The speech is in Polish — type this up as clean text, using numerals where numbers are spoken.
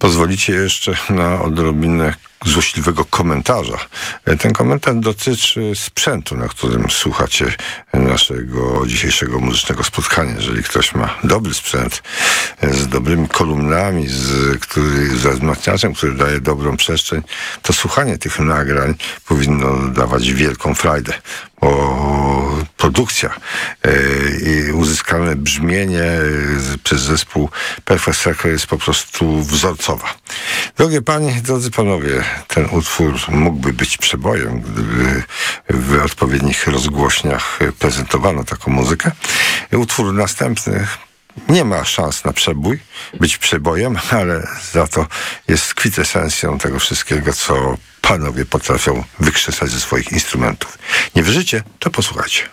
Pozwolicie jeszcze na odrobinę złośliwego komentarza. Ten komentarz dotyczy sprzętu, na którym słuchacie naszego dzisiejszego muzycznego spotkania. Jeżeli ktoś ma dobry sprzęt z dobrymi kolumnami, z wzmacniaczem, który daje dobrą przestrzeń, to słuchanie tych nagrań powinno dawać wielką frajdę, bo produkcja i uzyskane brzmienie przez zespół Perfect Circle jest po prostu wzorcowa. Drogie panie, drodzy panowie, ten utwór mógłby być przebojem, gdyby w odpowiednich rozgłośniach prezentowano taką muzykę. Utwór następny nie ma szans na przebój, być przebojem, ale za to jest kwintesencją tego wszystkiego, co panowie potrafią wykrzesać ze swoich instrumentów. Nie wierzycie? To posłuchajcie.